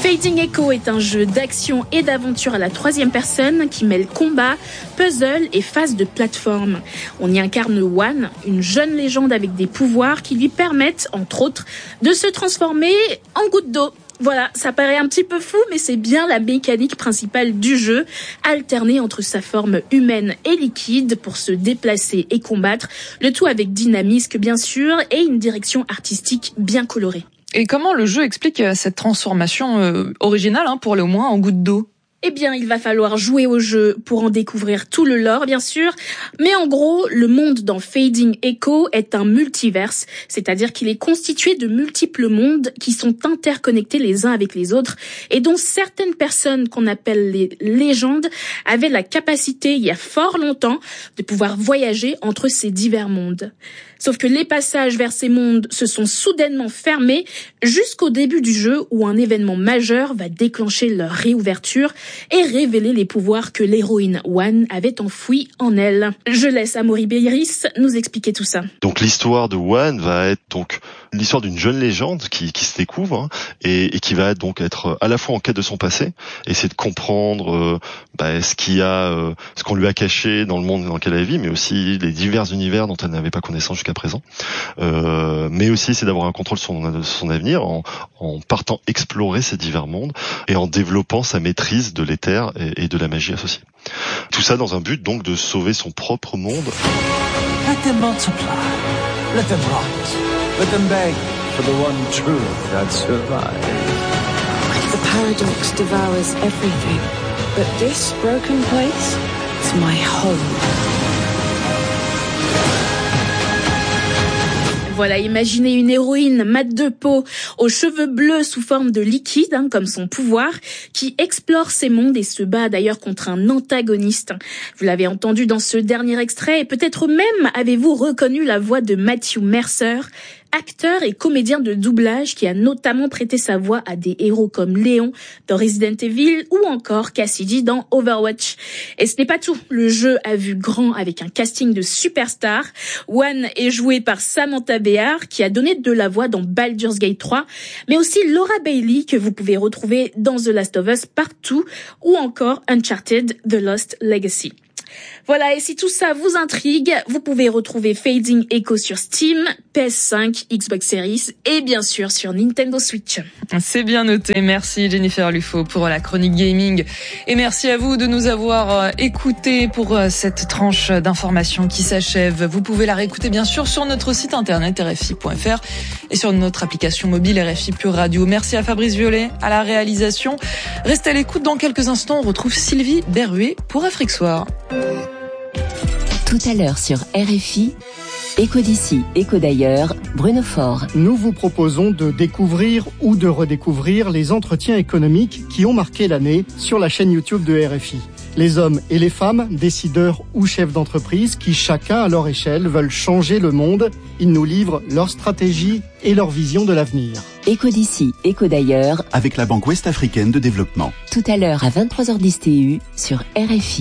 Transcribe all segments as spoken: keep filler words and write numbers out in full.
Fading Echo est un jeu d'action et d'aventure à la troisième personne qui mêle combat, puzzle et phase de plateforme. On y incarne Wan, une jeune légende avec des pouvoirs qui lui permettent, entre autres, de se transformer en goutte d'eau. Voilà, ça paraît un petit peu fou, mais c'est bien la mécanique principale du jeu, alterner entre sa forme humaine et liquide pour se déplacer et combattre, le tout avec dynamisme bien sûr et une direction artistique bien colorée. Et comment le jeu explique cette transformation euh, originale hein, pour aller au moins en goutte d'eau ? Eh bien, il va falloir jouer au jeu pour en découvrir tout le lore, bien sûr. Mais en gros, le monde dans Fading Echo est un multiverse, c'est-à-dire qu'il est constitué de multiples mondes qui sont interconnectés les uns avec les autres et dont certaines personnes qu'on appelle les légendes avaient la capacité, il y a fort longtemps, de pouvoir voyager entre ces divers mondes. Sauf que les passages vers ces mondes se sont soudainement fermés jusqu'au début du jeu où un événement majeur va déclencher leur réouverture et révéler les pouvoirs que l'héroïne Wan avait enfouis en elle. Je laisse Amaury Beiris nous expliquer tout ça. Donc l'histoire de Wan va être donc l'histoire d'une jeune légende qui, qui se découvre hein, et, et qui va donc être à la fois en quête de son passé, essayer de comprendre euh, bah, ce qu'il y a, euh, ce qu'on lui a caché dans le monde dans lequel elle vit, mais aussi les divers univers dont elle n'avait pas connaissance jusqu'à présent. Euh, mais aussi c'est d'avoir un contrôle sur son, son avenir en, en partant explorer ces divers mondes et en développant sa maîtrise de l'éther et, et de la magie associée. Tout ça dans un but donc de sauver son propre monde. Let them multiply. Let them rise. Let them beg for the one truth that survives. The paradox devours everything, but this broken place is my home. Voilà, imaginez une héroïne mat de peau, aux cheveux bleus sous forme de liquide, hein, comme son pouvoir, qui explore ces mondes et se bat d'ailleurs contre un antagoniste. Vous l'avez entendu dans ce dernier extrait et peut-être même avez-vous reconnu la voix de Matthew Mercer, acteur et comédien de doublage qui a notamment prêté sa voix à des héros comme Léon dans Resident Evil ou encore Cassidy dans Overwatch. Et ce n'est pas tout, le jeu a vu grand avec un casting de superstars. Wan est joué par Samantha Béard qui a donné de la voix dans Baldur's Gate trois, mais aussi Laura Bailey que vous pouvez retrouver dans The Last of Us partout ou encore Uncharted The Lost Legacy. Voilà, et si tout ça vous intrigue, vous pouvez retrouver Fading Echo sur Steam, P S cinq, Xbox Series et bien sûr sur Nintendo Switch. C'est bien noté. Merci Jennifer Lufo pour la chronique gaming. Et merci à vous de nous avoir écoutés pour cette tranche d'informations qui s'achève. Vous pouvez la réécouter bien sûr sur notre site internet R F I point F R et sur notre application mobile R F I Pure Radio. Merci à Fabrice Violet à la réalisation. Restez à l'écoute, dans quelques instants on retrouve Sylvie Berruet pour Afrique Soir. Tout à l'heure sur R F I, Écho d'ici, Écho d'ailleurs, Bruno Faure. Nous vous proposons de découvrir ou de redécouvrir les entretiens économiques qui ont marqué l'année sur la chaîne YouTube de R F I. Les hommes et les femmes, décideurs ou chefs d'entreprise qui, chacun à leur échelle, veulent changer le monde. Ils nous livrent leur stratégie et leur vision de l'avenir. Écho d'ici, Écho d'ailleurs, avec la Banque Ouest-Africaine de Développement. Tout à l'heure à vingt-trois heures dix T U sur R F I.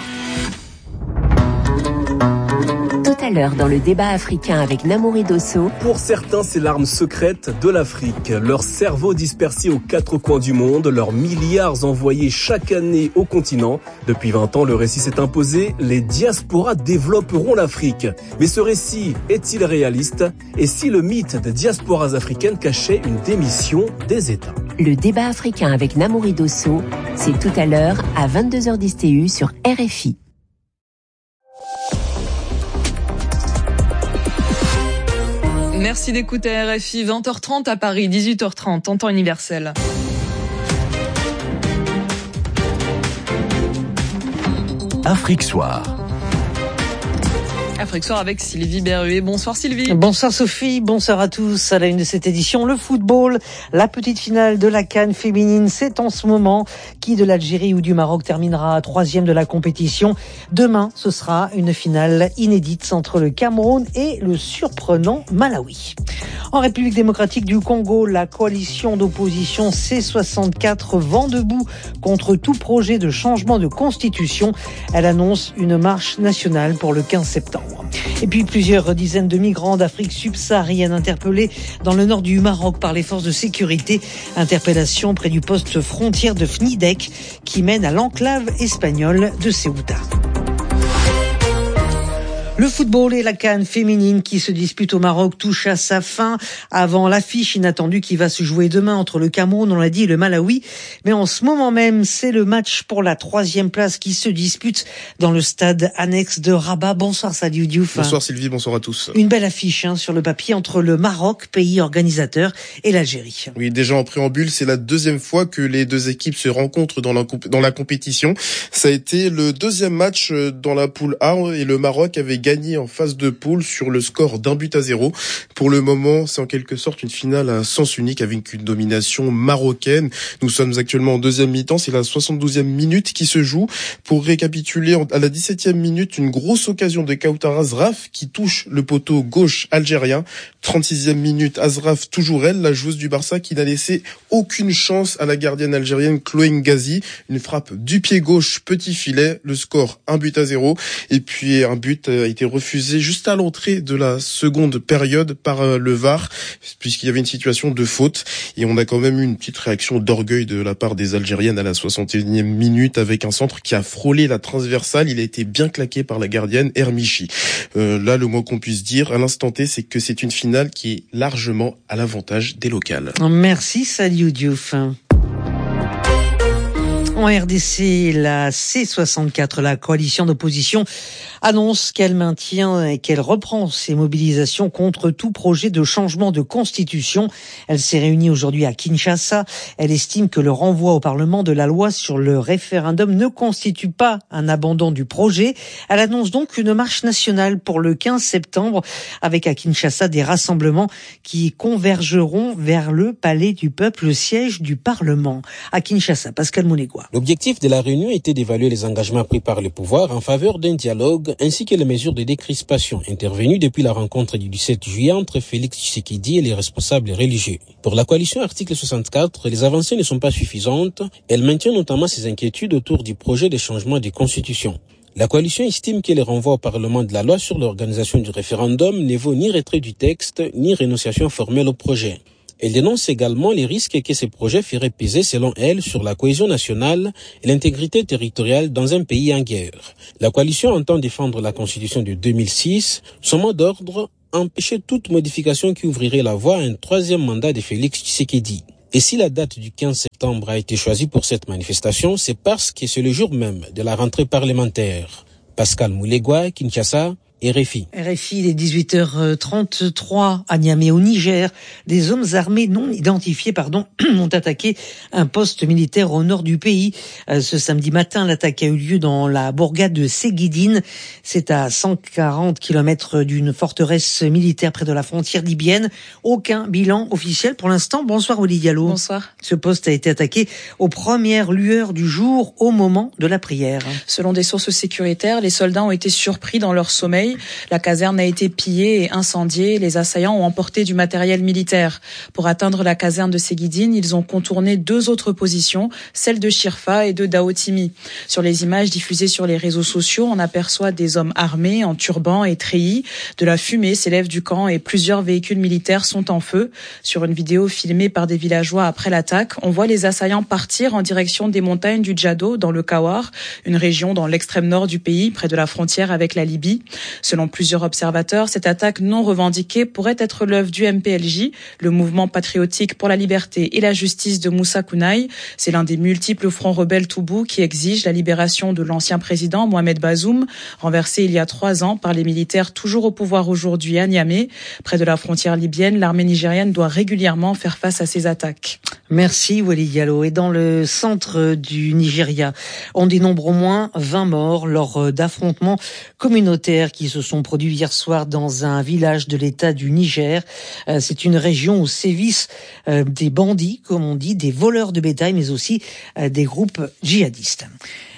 À l'heure dans le débat africain avec Namouri Dosso. Pour certains, c'est l'arme secrète de l'Afrique. Leurs cerveaux dispersés aux quatre coins du monde, leurs milliards envoyés chaque année au continent. Depuis vingt ans, le récit s'est imposé. Les diasporas développeront l'Afrique. Mais ce récit est-il réaliste? Et si le mythe des diasporas africaines cachait une démission des États? Le débat africain avec Namouri Dosso, c'est tout à l'heure à vingt-deux heures dix T U sur R F I. Merci d'écouter R F I, vingt heures trente à Paris, dix-huit heures trente en temps universel. Afrique Soir. Afrique Soir avec Sylvie Berruet. Bonsoir Sylvie. Bonsoir Sophie, bonsoir à tous. À la une de cette édition, le football, la petite finale de la CAN féminine, c'est en ce moment. Qui de l'Algérie ou du Maroc terminera troisième de la compétition? Demain, ce sera une finale inédite entre le Cameroun et le surprenant Malawi. En République démocratique du Congo, la coalition d'opposition C soixante-quatre vent debout contre tout projet de changement de constitution. Elle annonce une marche nationale pour le quinze septembre. Et puis plusieurs dizaines de migrants d'Afrique subsaharienne interpellés dans le nord du Maroc par les forces de sécurité. Interpellation près du poste frontière de Fnidek qui mène à l'enclave espagnole de Ceuta. Le football et la CAN féminine qui se dispute au Maroc touche à sa fin avant l'affiche inattendue qui va se jouer demain entre le Cameroun, on l'a dit, et le Malawi. Mais en ce moment même, c'est le match pour la troisième place qui se dispute dans le stade annexe de Rabat. Bonsoir Sadio Diouf. Bonsoir Sylvie, bonsoir à tous. Une belle affiche hein, sur le papier entre le Maroc, pays organisateur, et l'Algérie. Oui, déjà en préambule, c'est la deuxième fois que les deux équipes se rencontrent dans la, comp- dans la compétition. Ça a été le deuxième match dans la poule A et le Maroc avait gagné en phase de poule sur le score d'un but à zéro. Pour le moment, c'est en quelque sorte une finale à sens unique avec une domination marocaine. Nous sommes actuellement en deuxième mi-temps, c'est la soixante-douzième minute qui se joue. Pour récapituler, à la dix-septième minute, une grosse occasion de Kautara Azraf qui touche le poteau gauche algérien. trente-sixième minute, Azraf, toujours elle, la joueuse du Barça qui n'a laissé aucune chance à la gardienne algérienne Chloé Ngazi. Une frappe du pied gauche, petit filet, le score un but à zéro. Et puis un but a été refusé juste à l'entrée de la seconde période par le V A R, puisqu'il y avait une situation de faute. Et on a quand même eu une petite réaction d'orgueil de la part des Algériennes à la soixante et unième minute avec un centre qui a frôlé la transversale. Il a été bien claqué par la gardienne Hermichi. Euh, là, le mot qu'on puisse dire à l'instant T, c'est que c'est une finale qui est largement à l'avantage des locales. Merci Saliou Diouf. En R D C, la C soixante-quatre, la coalition d'opposition, annonce qu'elle maintient et qu'elle reprend ses mobilisations contre tout projet de changement de constitution. Elle s'est réunie aujourd'hui à Kinshasa. Elle estime que le renvoi au Parlement de la loi sur le référendum ne constitue pas un abandon du projet. Elle annonce donc une marche nationale pour le quinze septembre avec à Kinshasa des rassemblements qui convergeront vers le Palais du Peuple, le siège du Parlement. À Kinshasa, Pascal Monegua. L'objectif de la réunion était d'évaluer les engagements pris par le pouvoir en faveur d'un dialogue ainsi que les mesures de décrispation intervenues depuis la rencontre du dix-sept juillet entre Félix Tshisekedi et les responsables religieux. Pour la coalition article soixante-quatre, les avancées ne sont pas suffisantes. Elle maintient notamment ses inquiétudes autour du projet de changement de constitution. La coalition estime que le renvoi au Parlement de la loi sur l'organisation du référendum ne vaut ni retrait du texte, ni renonciation formelle au projet. Elle dénonce également les risques que ces projets feraient peser, selon elle, sur la cohésion nationale et l'intégrité territoriale dans un pays en guerre. La coalition entend défendre la Constitution de deux mille six. Son mot d'ordre, empêcher toute modification qui ouvrirait la voie à un troisième mandat de Félix Tshisekedi. Et si la date du quinze septembre a été choisie pour cette manifestation, c'est parce que c'est le jour même de la rentrée parlementaire. Pascal Moulegua, Kinshasa, R F I. R F I, il est dix-huit heures trente-trois à Niamey, au Niger. Des hommes armés non identifiés, pardon, ont attaqué un poste militaire au nord du pays. Ce samedi matin, l'attaque a eu lieu dans la bourgade de Seguidine. C'est à cent quarante kilomètres d'une forteresse militaire près de la frontière libyenne. Aucun bilan officiel pour l'instant. Bonsoir Oli Diallo. Bonsoir. Ce poste a été attaqué aux premières lueurs du jour, au moment de la prière. Selon des sources sécuritaires, les soldats ont été surpris dans leur sommeil. La caserne a été pillée et incendiée. Les assaillants ont emporté du matériel militaire. Pour atteindre la caserne de Seguidine, ils ont contourné deux autres positions, celle de Shirfa et de Daotimi. Sur les images diffusées sur les réseaux sociaux, on aperçoit des hommes armés en turban et treillis. De la fumée s'élève du camp et plusieurs véhicules militaires sont en feu. Sur une vidéo filmée par des villageois après l'attaque, on voit les assaillants partir en direction des montagnes du Djado, dans le Kawar, une région dans l'extrême nord du pays, près de la frontière avec la Libye. Selon plusieurs observateurs, cette attaque non revendiquée pourrait être l'œuvre du M P L J, le mouvement patriotique pour la liberté et la justice de Moussa Kounaï. C'est l'un des multiples fronts rebelles Toubou qui exige la libération de l'ancien président Mohamed Bazoum, renversé il y a trois ans par les militaires toujours au pouvoir aujourd'hui à Niamey. Près de la frontière libyenne, l'armée nigérienne doit régulièrement faire face à ces attaques. Merci Wali Diallo. Et dans le centre du Nigeria, on dénombre au moins vingt morts lors d'affrontements communautaires qui se sont produits hier soir dans un village de l'État du Niger. C'est une région où sévissent des bandits, comme on dit, des voleurs de bétail, mais aussi des groupes djihadistes.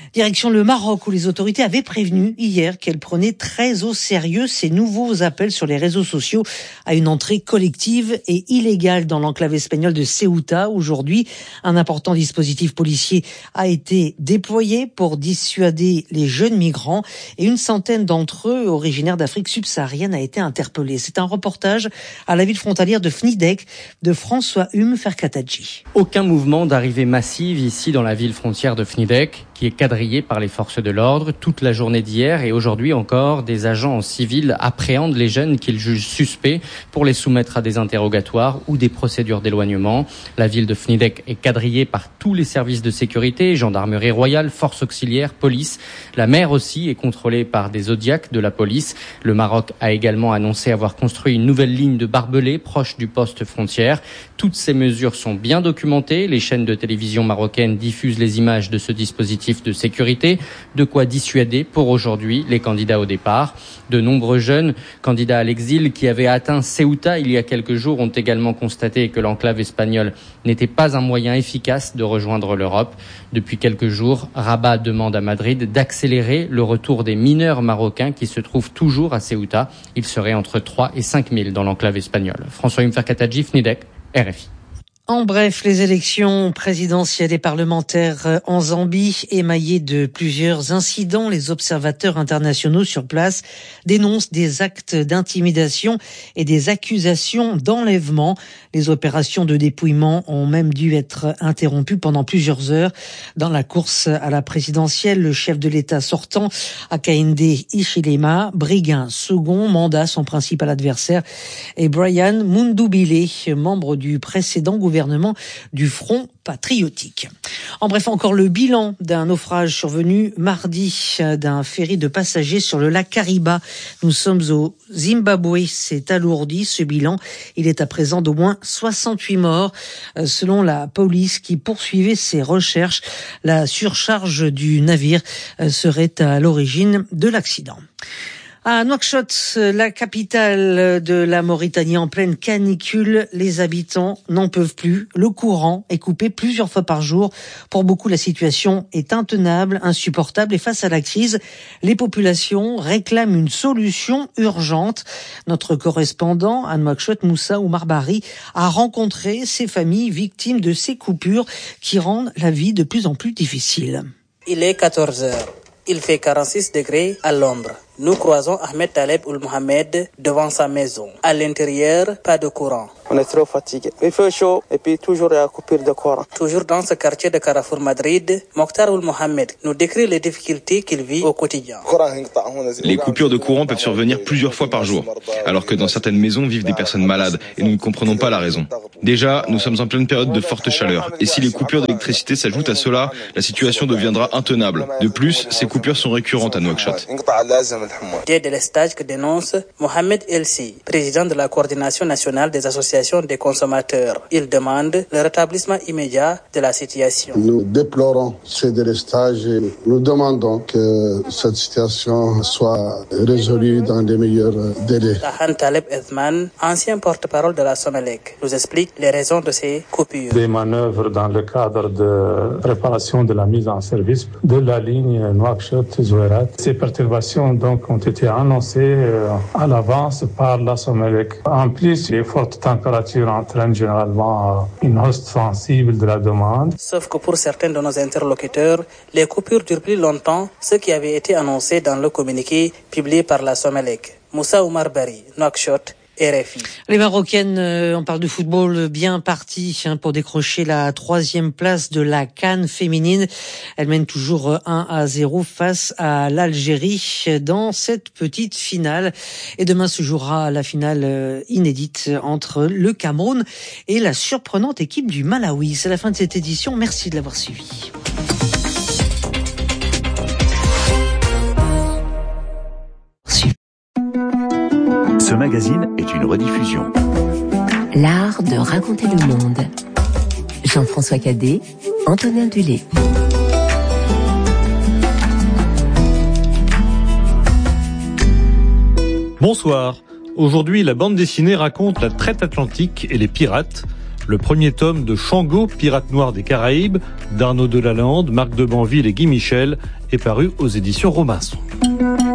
Direction le Maroc, où les autorités avaient prévenu hier qu'elles prenaient très au sérieux ces nouveaux appels sur les réseaux sociaux à une entrée collective et illégale dans l'enclave espagnole de Ceuta. Aujourd'hui, un important dispositif policier a été déployé pour dissuader les jeunes migrants et une centaine d'entre eux, originaires d'Afrique subsaharienne, a été interpellée. C'est un reportage à la ville frontalière de Fnidek de François-Hume Ferkatadji. Aucun mouvement d'arrivée massive ici dans la ville frontière de Fnidek, qui est quadrillée par les forces de l'ordre toute la journée d'hier et aujourd'hui encore. Des agents en civil appréhendent les jeunes qu'ils jugent suspects pour les soumettre à des interrogatoires ou des procédures d'éloignement. La ville de Fnidek est quadrillée par tous les services de sécurité, gendarmerie royale, forces auxiliaires, police. La mer aussi est contrôlée par des zodiacs de la police. Le Maroc a également annoncé avoir construit une nouvelle ligne de barbelés proche du poste frontière. Toutes ces mesures sont bien documentées. Les chaînes de télévision marocaines diffusent les images de ce dispositif de sécurité, de quoi dissuader pour aujourd'hui les candidats au départ. De nombreux jeunes candidats à l'exil qui avaient atteint Ceuta il y a quelques jours ont également constaté que l'enclave espagnole n'était pas un moyen efficace de rejoindre l'Europe. Depuis quelques jours, Rabat demande à Madrid d'accélérer le retour des mineurs marocains qui se trouvent toujours à Ceuta. Ils seraient entre trois et cinq mille dans l'enclave espagnole. François-Hume Ferkatadji, Fnidek, R F I. En bref, les élections présidentielles et parlementaires en Zambie, émaillées de plusieurs incidents, les observateurs internationaux sur place dénoncent des actes d'intimidation et des accusations d'enlèvement. Les opérations de dépouillement ont même dû être interrompues pendant plusieurs heures. Dans la course à la présidentielle, le chef de l'État sortant, Hakainde Hichilema, brigue un second mandat. Son principal adversaire est Brian Mundubile, membre du précédent gouvernement du Front patriotique. En bref, encore le bilan d'un naufrage survenu mardi d'un ferry de passagers sur le lac Kariba. Nous sommes au Zimbabwe. C'est alourdi ce bilan. Il est à présent d'au moins soixante-huit morts. Selon la police qui poursuivait ses recherches, la surcharge du navire serait à l'origine de l'accident. À Nouakchott, la capitale de la Mauritanie en pleine canicule, les habitants n'en peuvent plus. Le courant est coupé plusieurs fois par jour. Pour beaucoup, la situation est intenable, insupportable et face à la crise, les populations réclament une solution urgente. Notre correspondant à Nouakchott, Moussa Oumar-Bari, a rencontré ces familles victimes de ces coupures qui rendent la vie de plus en plus difficile. Il est quatorze heures. Il fait quarante-six degrés à l'ombre. Nous croisons Ahmed Taleb Oul Mohamed devant sa maison. À l'intérieur, pas de courant. On est trop fatigué. Il fait chaud et puis toujours il y a coupure de courant. Toujours dans ce quartier de Carrefour Madrid, Mokhtar Oul Mohamed nous décrit les difficultés qu'il vit au quotidien. Les coupures de courant peuvent survenir plusieurs fois par jour, alors que dans certaines maisons vivent des personnes malades et nous ne comprenons pas la raison. Déjà, nous sommes en pleine période de forte chaleur et si les coupures d'électricité s'ajoutent à cela, la situation deviendra intenable. De plus, ces coupures sont récurrentes à Nouakchott. Des délestages que dénonce Mohamed Elsi, président de la coordination nationale des associations des consommateurs. Il demande le rétablissement immédiat de la situation. Nous déplorons ces délestages et nous demandons que cette situation soit résolue dans les meilleurs délais. Tahan Taleb Ethman, ancien porte-parole de la Somelec, nous explique les raisons de ces coupures. Des manœuvres dans le cadre de préparation de la mise en service de la ligne Nouakchott-Zouérat. Ces perturbations donc ont été annoncées à l'avance par la Somelec. En plus, les fortes températures entraînent généralement une hausse sensible de la demande. Sauf que pour certains de nos interlocuteurs, les coupures durent plus longtemps, ce qui avait été annoncé dans le communiqué publié par la Somelec. Moussa Oumar-Bari, Nouakchott, R F I. Les Marocaines, euh, on parle de football, bien parties hein, pour décrocher la troisième place de la CAN féminine. Elles mènent toujours un à zéro face à l'Algérie dans cette petite finale. Et demain se jouera la finale euh, inédite entre le Cameroun et la surprenante équipe du Malawi. C'est la fin de cette édition. Merci de l'avoir suivi. Ce magazine est une rediffusion. L'art de raconter le monde. Jean-François Cadet, Antonin Dulé. Bonsoir. Aujourd'hui, la bande dessinée raconte la traite atlantique et les pirates. Le premier tome de Shango, pirate noir des Caraïbes, d'Arnaud Delalande, Marc de Banville et Guy Michel, est paru aux éditions Robinson.